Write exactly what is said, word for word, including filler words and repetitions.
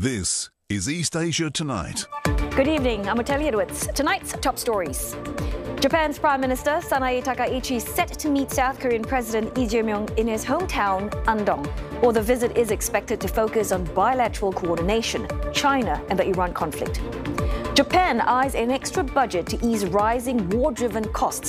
This is East Asia Tonight. Good evening, I'm Otelli Edwards. Tonight's top stories. Japan's Prime Minister Sanae Takaichi set to meet South Korean President Lee Jae-myung in his hometown, Andong. Or the visit is expected to focus on bilateral coordination, China and the Iran conflict. Japan eyes an extra budget to ease rising war-driven costs